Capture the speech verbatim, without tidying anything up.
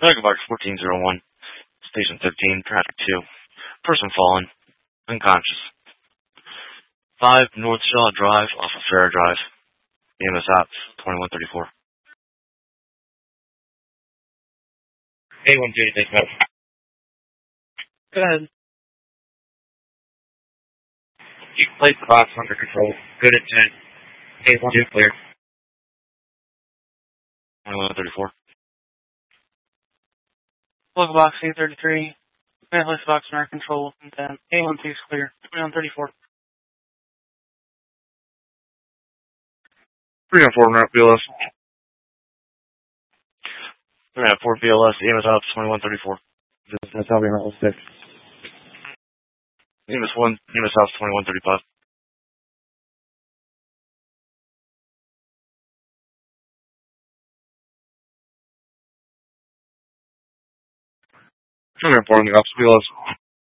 Megabox fourteen oh one, Station thirteen, Traffic two. Person fallen, unconscious. five North Shaw Drive, off of Fair Drive. E M S Ops, twenty-one thirty-four. A one two, take note. Go ahead. You can place the box under control. Good intent. A one two, clear. twenty-one thirty-four. Local box A thirty-three. May place the box under control. And then A one two is clear. twenty-one thirty-four. three oh four, map B L S. three oh four B L S, E M S Ops, twenty-one thirty-four. That's how we roll six. E M S one, E M S Ops, twenty-one thirty-five. three oh four in the ops B L S.